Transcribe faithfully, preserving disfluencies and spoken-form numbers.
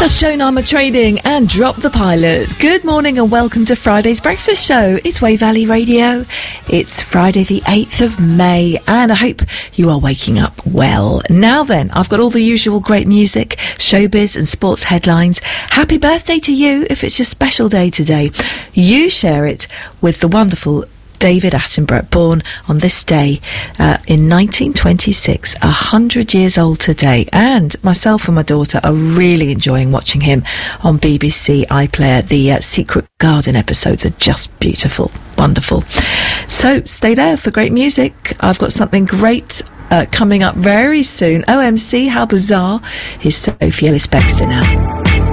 That's Joan Armour Trading and Drop the Pilot. Good morning and welcome to Friday's Breakfast Show. It's Wave Valley Radio. It's Friday the eighth of May and I hope you are waking up well. Now then, I've got all the usual great music, showbiz and sports headlines. Happy birthday to you if it's your special day today. You share it with the wonderful David Attenborough, born on this day uh, in nineteen twenty-six, a hundred years old today, and myself and my daughter are really enjoying watching him on B B C iPlayer. The uh, Secret Garden episodes are just beautiful, wonderful. So stay there for great music. I've got something great uh, coming up very soon. O M C, how bizarre. Here's Sophie Ellis-Bextor now.